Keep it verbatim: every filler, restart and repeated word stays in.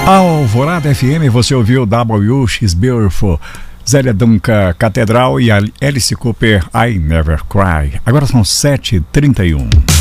Alvorada F M, você ouviu W X Beautiful, Zélia Duncan, Catedral e Alice Cooper, I Never Cry. Agora são sete e trinta e um.